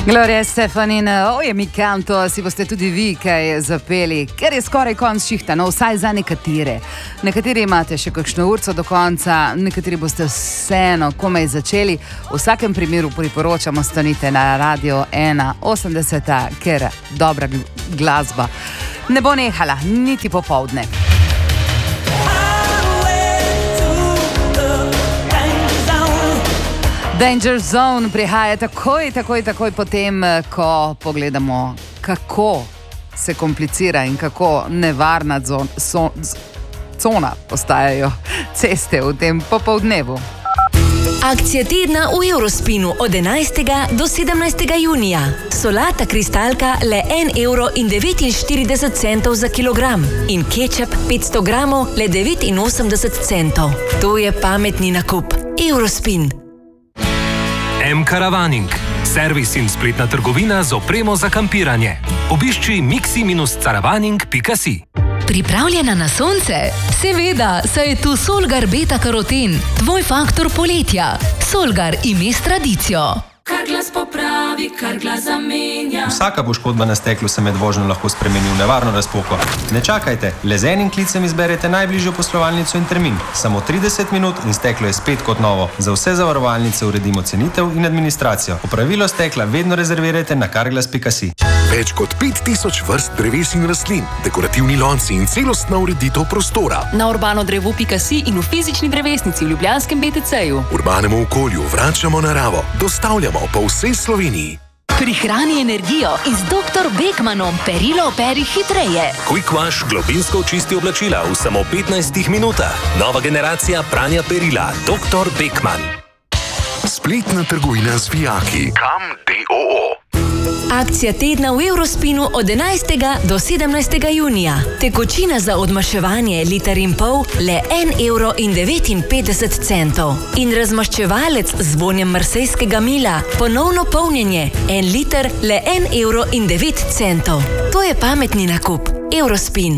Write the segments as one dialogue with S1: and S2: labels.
S1: Gloria Estefan in Oje mi canto, si boste tudi vi kaj zapeli, ker je skoraj konc šihta, no vsaj za nekatere. Nekateri imate še kakšno urco do konca, nekateri boste vseeno komaj začeli. V vsakem primeru priporočamo, stanite na Radio 1.80, ker dobra glasba ne bo nehala, niti popoldne. Danger Zone prihaja takoj potem, ko pogledamo, kako se komplicira in kako nevarna cona postajajo ceste v tem popoldnevu.
S2: Akcija tedna v Eurospinu od 11. do 17. junija. Solata kristalka le 1,49 € za kilogram in kečap 500 gramov le 89 centov. To je pametni nakup. Eurospin.
S3: M-Caravaning. Servis in spletna trgovina z opremo za kampiranje. Obišči mixi-caravaning.si.
S4: Pripravljena na sonce? Seveda, saj je tu Solgar beta-karoten, tvoj faktor poletja. Solgar ime s tradicijo.
S5: Kar glas popravi, kar glas zamenja.
S6: Vsaka poškodba na steklu se med vožnjo lahko spremeni v nevarno razpoko. Ne čakajte, le z enim klicem izberete najbližjo poslovalnico in termin. Samo 30 minut in steklo je spet kot novo. Za vse zavarovalnice uredimo cenitev in administracijo. Opravilo stekla vedno rezervirajte na carglass.si.
S7: Več kot 5000 vrst dreves in rastlin, dekorativni lonci in celostna ureditev prostora.
S8: Na urbanodrevo.si in v fizični drevesnici v Ljubljanskem BTC-ju.
S7: Urbanemu okolju vračamo naravo. Dostavljamo po vsej Sloveniji.
S4: Prihrani energijo in z dr. Beckmanom perilo operi hitreje.
S3: Quick Wash globinsko očisti oblačila v samo 15 minutah. Nova generacija pranja perila. Dr. Beckman.
S7: Spletna trgovina z vijaki. Kam DOO.
S2: Akcija tedna v Eurospinu od 11. do 17. junija. Tekočina za odmaševanje liter in pol le 1,59 €. In razmaščevalec z vonjem marsejskega mila, ponovno polnjenje, 1 liter le 1,09 €. To je pametni nakup. Eurospin.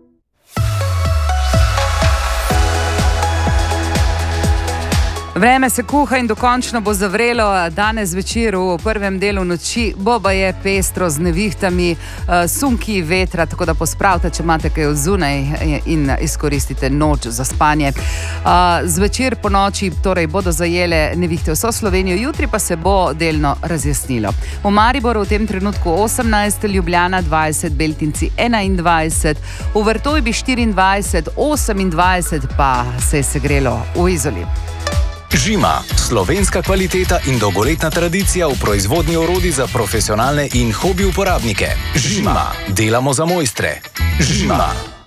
S1: Vreme se kuha in dokončno bo zavrelo. Danes večer v prvem delu noči bo je pestro z nevihtami, sunki vetra, tako da pospravite, če imate kaj od zunaj in izkoristite noč za spanje. Zvečer po noči torej bodo zajele nevihte vso Slovenijo, jutri pa se bo delno razjasnilo. V Mariboru v tem trenutku 18, Ljubljana 20, Beltinci 21, v Vrtojbi 24, 28 pa se je segrelo v Izoli.
S9: Žima, slovenska kvaliteta in dolgoletna tradicija v proizvodnji orodij za profesionalne in hobi uporabnike. Žima, delamo za mojstre. Žima.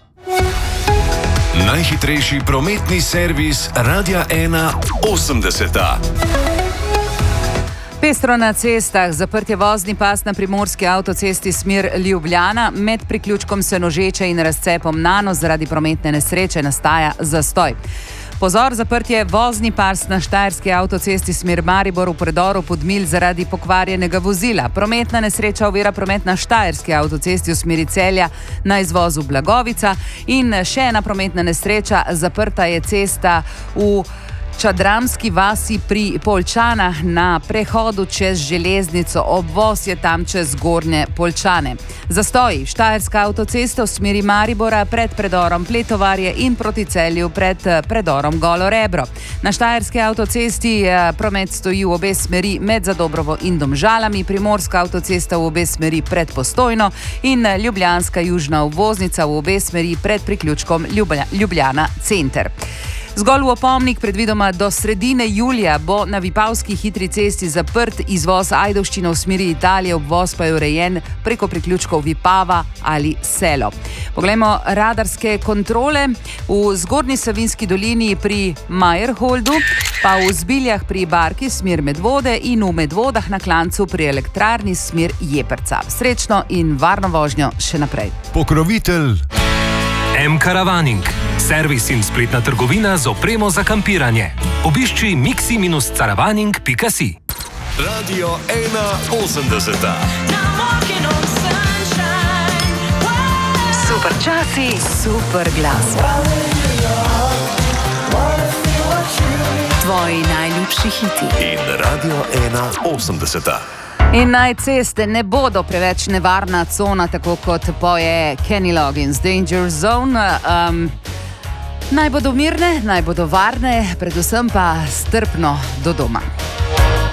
S7: Najhitrejši prometni servis Radia 1.80.
S1: Pestro na cestah, zaprt je vozni pas na primorski avtocesti smer Ljubljana, med priključkom Senožeče in razcepom Nano zaradi prometne nesreče nastaja zastoj. Pozor, zaprt je vozni pas na štajerski avtocesti smer Maribor v predoru Podmilj zaradi pokvarjenega vozila. Prometna nesreča ovira promet na štajerski avtocesti v smeri Celja na izvozu Blagovica in še ena prometna nesreča, zaprta je cesta v Čadramski vasi pri Poljčanah na prehodu čez železnico, obvoz je tam čez Gornje Poljčane. Zastoji, štajerska avtocesta v smeri Maribora pred predorom Pletovarje in proti Celju pred predorom Golo Rebro. Na štajerski avtocesti promet stoji v obe smeri med Zadobrovo in Domžalami, primorska avtocesta v obe smeri pred Postojno in ljubljanska južna obvoznica v obe smeri pred priključkom Ljubljana center. Zgolj v opomnik, predvidoma do sredine julija bo na Vipavski hitri cesti zaprt izvoz Ajdovščina v smeri Italije, obvoz pa je urejen preko priključkov Vipava ali Selo. Poglejmo radarske kontrole v Zgornji Savinjski dolini pri Majerholdu, pa v Zbiljah pri Barki smer Medvode in v Medvodah na Klancu pri elektrarni smer Jeperca. Srečno in varno vožnjo še naprej.
S7: Pokrovitelj
S3: M-Caravaning. Servis in spletna trgovina z opremo za kampiranje. Obišči mixi-caravaning.si.
S7: Radio 1.80.
S4: Super časi, super glasba. Tvoji najljubši hiti.
S7: In Radio 1.80.
S1: In naj ceste ne bodo preveč nevarna cona, tako kot poje Kenny Loggins, Danger Zone. Naj bodo mirne, naj bodo varne, predvsem pa strpno do doma.